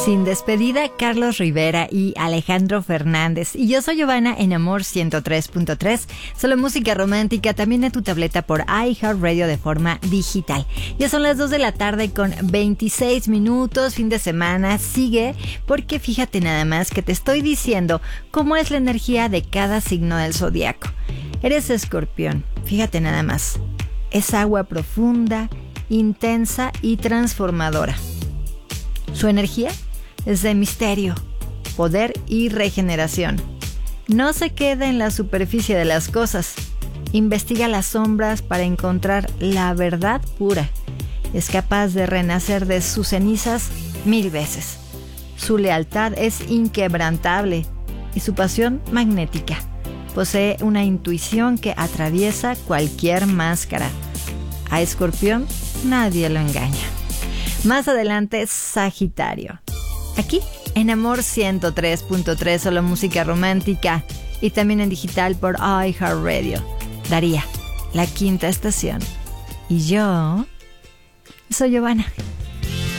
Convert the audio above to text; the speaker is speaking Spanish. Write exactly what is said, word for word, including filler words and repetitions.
Sin despedida, Carlos Rivera y Alejandro Fernández. Y yo soy Giovanna en Amor ciento tres punto tres. Solo música romántica, también en tu tableta por iHeartRadio de forma digital. Ya son las dos de la tarde con veintiséis minutos. Fin de semana sigue, porque fíjate nada más que te estoy diciendo cómo es la energía de cada signo del zodiaco. Eres Escorpión, fíjate nada más. Es agua profunda, intensa y transformadora. Su energía es de misterio, poder y regeneración. No se queda en la superficie de las cosas. Investiga las sombras para encontrar la verdad pura. Es capaz de renacer de sus cenizas mil veces. Su lealtad es inquebrantable y su pasión magnética. Posee una intuición que atraviesa cualquier máscara. A Escorpión nadie lo engaña. Más adelante, Sagitario. Aquí, en Amor ciento tres punto tres, solo música romántica. Y también en digital por iHeartRadio. Daría, la quinta estación. Y yo soy Giovanna.